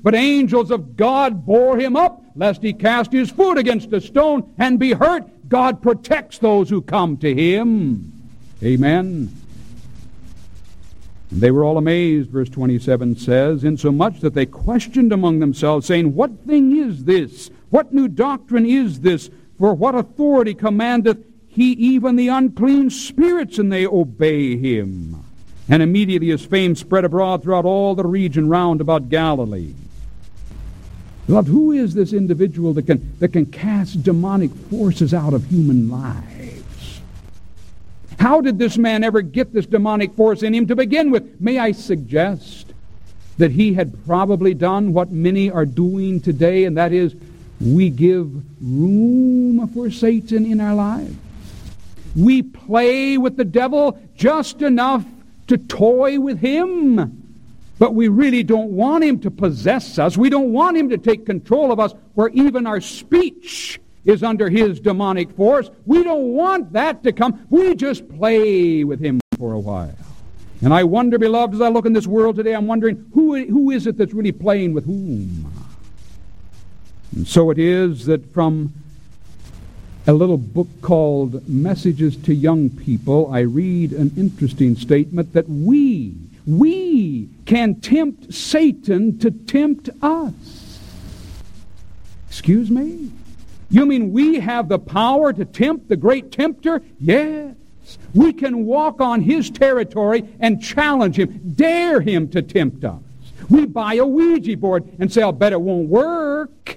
but angels of God bore him up, lest he cast his foot against a stone and be hurt. God protects those who come to him. Amen. And they were all amazed, verse 27 says, insomuch that they questioned among themselves, saying, what thing is this? What new doctrine is this? For what authority commandeth he even the unclean spirits, and they obey him? And immediately his fame spread abroad throughout all the region round about Galilee. Beloved, who is this individual that can cast demonic forces out of human lives? How did this man ever get this demonic force in him to begin with? May I suggest that he had probably done what many are doing today, and that is, we give room for Satan in our lives. We play with the devil just enough to toy with him, but we really don't want him to possess us. We don't want him to take control of us, where even our speech is under his demonic force. We don't want that to come. We just play with him for a while. And I wonder, beloved, as I look in this world today, I'm wondering, who is it that's really playing with whom? And so it is that from a little book called Messages to Young People, I read an interesting statement that we can tempt Satan to tempt us. Excuse me? You mean we have the power to tempt the great tempter? Yes. We can walk on his territory and challenge him, dare him to tempt us. We buy a Ouija board and say, I'll bet it won't work.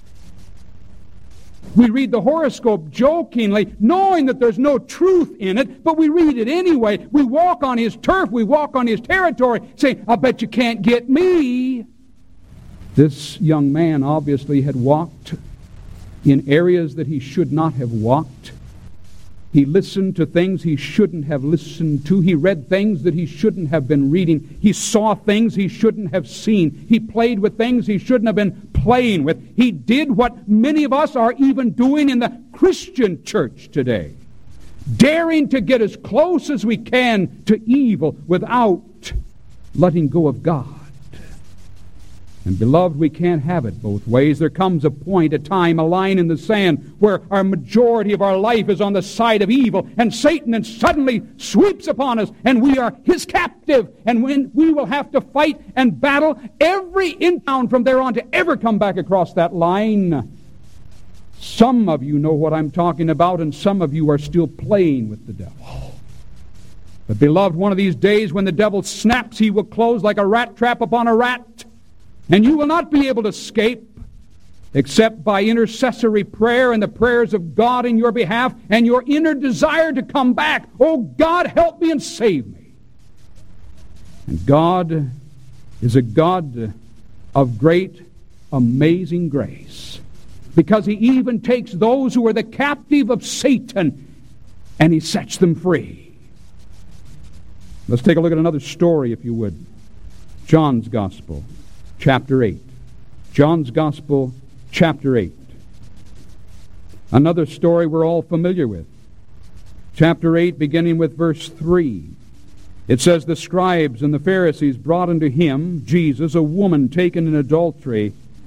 We read the horoscope jokingly, knowing that there's no truth in it, but we read it anyway. We walk on his turf, we walk on his territory, saying, I'll bet you can't get me. This young man obviously had walked in areas that he should not have walked. He listened to things he shouldn't have listened to. He read things that he shouldn't have been reading. He saw things he shouldn't have seen. He played with things he shouldn't have been playing with. He did what many of us are even doing in the Christian church today, daring to get as close as we can to evil without letting go of God. And beloved, we can't have it both ways. There comes a point, a time, a line in the sand where our majority of our life is on the side of evil, and Satan suddenly sweeps upon us, and we are his captive, and when we will have to fight and battle every inch from there on to ever come back across that line. Some of you know what I'm talking about, and some of you are still playing with the devil. But beloved, one of these days when the devil snaps, he will close like a rat trap upon a rat. And you will not be able to escape except by intercessory prayer and the prayers of God in your behalf and your inner desire to come back. Oh, God, help me and save me. And God is a God of great, amazing grace, because he even takes those who are the captive of Satan and he sets them free. Let's take a look at another story, if you would. John's Gospel. Chapter 8. John's Gospel, chapter 8. Another story we're all familiar with. Chapter 8, beginning with verse 3. It says, the scribes and the Pharisees brought unto him, Jesus, a woman taken in adultery.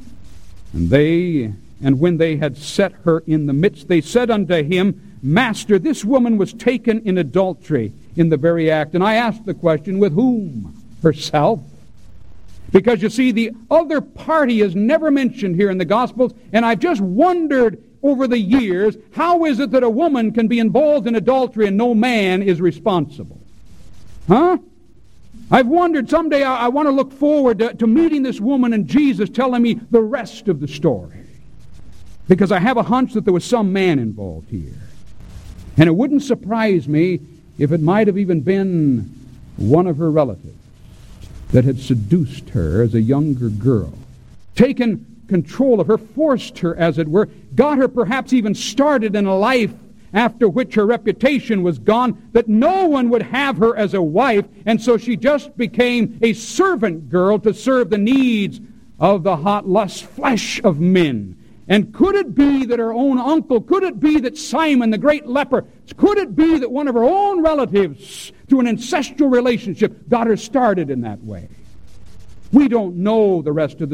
And when they had set her in the midst, they said unto him, Master, this woman was taken in adultery in the very act. And I asked the question, with whom? Herself? Because you see, the other party is never mentioned here in the Gospels, and I've just wondered over the years, how is it that a woman can be involved in adultery and no man is responsible? Huh? I've wondered, someday I want to look forward to meeting this woman and Jesus telling me the rest of the story. Because I have a hunch that there was some man involved here. And it wouldn't surprise me if it might have even been one of her relatives that had seduced her as a younger girl, taken control of her, forced her, as it were, got her perhaps even started in a life after which her reputation was gone, that no one would have her as a wife, and so she just became a servant girl to serve the needs of the hot lust flesh of men. And could it be that her own uncle, could it be that Simon, the great leper, could it be that one of her own relatives, through an ancestral relationship, got her started in that way? We don't know the rest of the